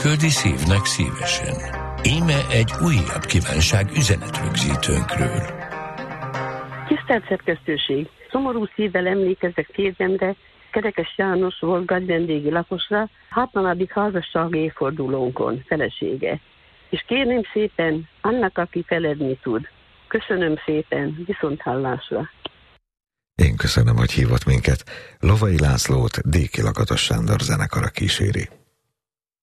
küldi szívnek szívesen. Íme egy újabb kívánság üzenetrögzítőnkről. Tisztelt szerkesztőség! Szomorú szívvel emlékezek férjemre, Kerekes János volt gazdendégi lakosra, 60. házassági évfordulónkon, felesége. És kérném szépen annak, aki feledni tud. Köszönöm szépen, viszonthallásra. Én köszönöm, hogy hívott minket. Lovai Lászlót Déki Lakatos Sándor zenekara kíséri.